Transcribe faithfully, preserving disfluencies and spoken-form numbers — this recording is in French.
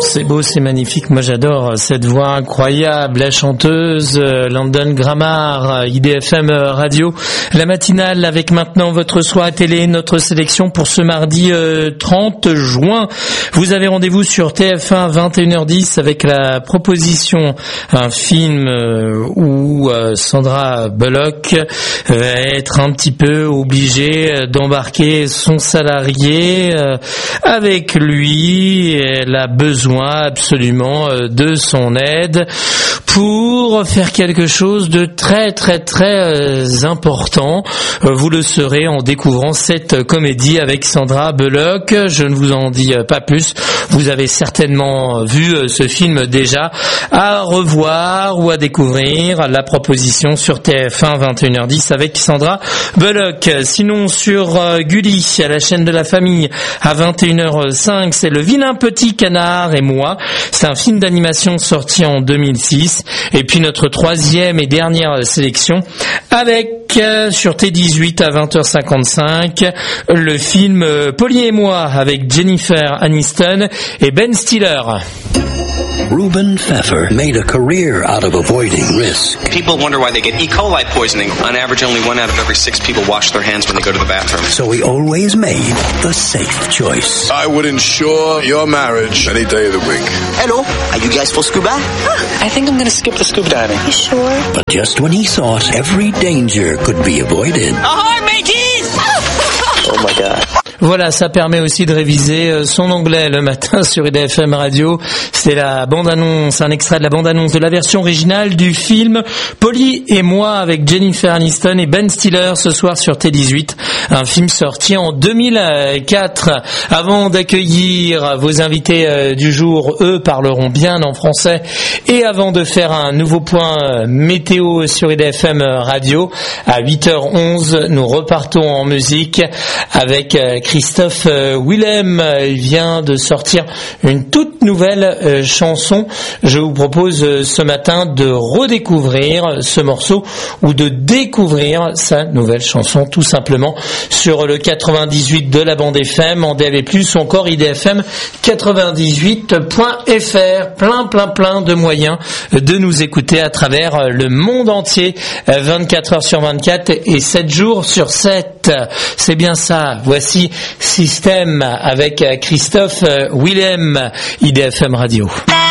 C'est beau, c'est magnifique. Moi, j'adore cette voix incroyable, la chanteuse London Grammar, I D F M Radio. La matinale avec maintenant votre soir à télé, notre sélection pour ce mardi euh, trente juin. Vous avez rendez-vous sur T F un vingt et une heures dix avec la proposition, un film euh, où euh, Sandra Bullock va être un petit peu obligée d'embarquer son salarié euh, avec lui. Elle a besoin absolument de son aide pour faire quelque chose de très très très important. Vous le saurez en découvrant cette comédie avec Sandra Bullock. Je ne vous en dis pas plus. Vous avez certainement vu ce film déjà. À revoir ou à découvrir la proposition sur T F un vingt et une heures dix avec Sandra Bullock. Sinon sur Gulli, à la chaîne de la famille, à vingt et une heures cinq, c'est Le Vilain Petit Canard et moi. C'est un film d'animation sorti en deux mille six. Et puis notre troisième et dernière sélection avec euh, sur T dix-huit à vingt heures cinquante-cinq le film euh, Polly et moi avec Jennifer Aniston et Ben Stiller. Ruben Pfeffer made a career out of avoiding risk. People wonder why they get E. coli poisoning. On average, only one out of every six people wash their hands when they go to the bathroom. So he always made the safe choice. I would ensure your marriage any day of the week. Hello, are you guys for scuba? Huh. I think I'm going to skip the scuba diving. You sure? But just when he thought every danger could be avoided. Ahoy, mateys! Oh my God. Voilà, ça permet aussi de réviser son anglais le matin sur I D F M Radio. C'est la bande-annonce, un extrait de la bande-annonce de la version originale du film Polly et moi avec Jennifer Aniston et Ben Stiller ce soir sur T dix-huit. Un film sorti en deux mille quatre. Avant d'accueillir vos invités du jour, eux parleront bien en français. Et avant de faire un nouveau point météo sur I D F M Radio, à huit heures onze, nous repartons en musique avec Christophe Willem. Il vient de sortir une toute nouvelle chanson. Je vous propose ce matin de redécouvrir ce morceau ou de découvrir sa nouvelle chanson tout simplement sur le quatre-vingt-dix-huit de la bande F M, en D A B plus, ou encore I D F M quatre-vingt-dix-huit point F R. Plein, plein, plein de moyens de nous écouter à travers le monde entier, vingt-quatre heures sur vingt-quatre et sept jours sur sept. C'est bien ça. Voici Système avec Christophe Willem, I D F M Radio.